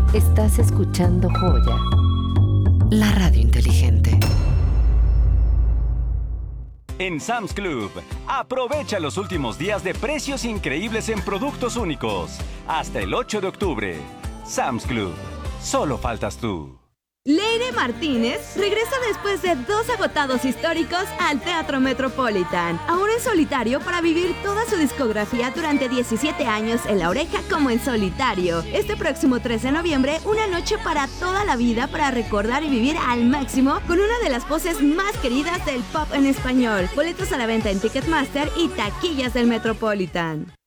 Estás escuchando Joya, la radio inteligente. En Sam's Club, aprovecha los últimos días de precios increíbles en productos únicos. Hasta el 8 de octubre. Sam's Club. Solo faltas tú. Leire Martínez regresa después de 2 agotados históricos al Teatro Metropolitan, ahora en solitario para vivir toda su discografía durante 17 años en La Oreja como en solitario. Este próximo 3 de noviembre, una noche para toda la vida para recordar y vivir al máximo con una de las voces más queridas del pop en español. Boletos a la venta en Ticketmaster y taquillas del Metropolitan.